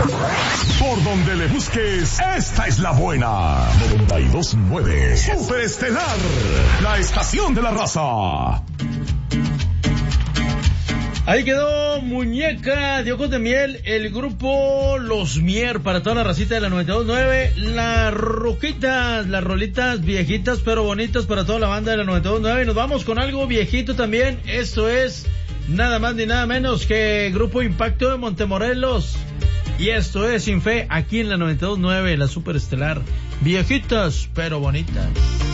Por donde le busques, esta es la buena. 92.9 Superestelar, la estación de la raza. Ahí quedó Muñeca de Ojos de Miel, el grupo Los Mier, para toda la racita de la 92.9, las roquitas, las rolitas viejitas pero bonitas para toda la banda de la 92.9. Y nos vamos con algo viejito también. Esto es nada más ni nada menos que Grupo Impacto de Montemorelos. Y esto es Sin Fe, aquí en la 92.9, la Superestelar. Viejitas pero bonitas.